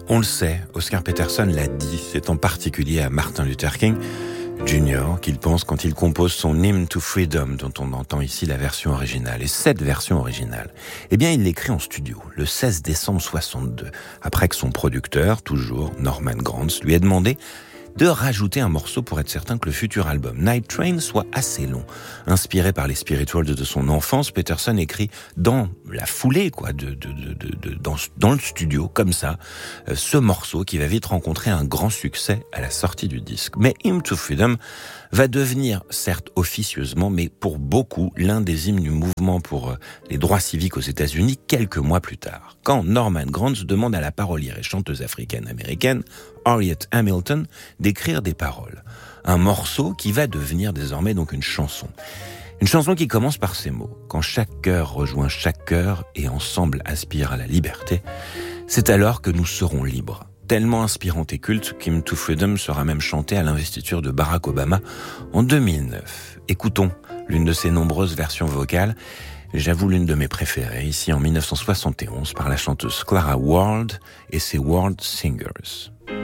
On le sait, Oscar Peterson l'a dit, c'est en particulier à Martin Luther King Jr. qu'il pense quand il compose son Hymn to Freedom, dont on entend ici la version originale. Et cette version originale, eh bien, il l'écrit en studio, le 16 décembre 62, après que son producteur, toujours Norman Granz, lui ait demandé de rajouter un morceau pour être certain que le futur album Night Train soit assez long. Inspiré par les spirituals de son enfance, Peterson écrit dans la foulée, dans le studio, comme ça, ce morceau qui va vite rencontrer un grand succès à la sortie du disque. Mais Hymn to Freedom va devenir, certes officieusement, mais pour beaucoup, l'un des hymnes du mouvement pour les droits civiques aux États-Unis quelques mois plus tard. Quand Norman Granz demande à la parolière et chanteuse africaine-américaine Harriet Hamilton d'écrire des paroles. Un morceau qui va devenir désormais donc une chanson. Une chanson qui commence par ces mots. Quand chaque cœur rejoint chaque cœur et ensemble aspire à la liberté, c'est alors que nous serons libres. Tellement inspirante et culte qu'Hymn to Freedom sera même chanté à l'investiture de Barack Obama en 2009. Écoutons l'une de ses nombreuses versions vocales, j'avoue l'une de mes préférées, ici en 1971 par la chanteuse Clara Ward et ses World Singers.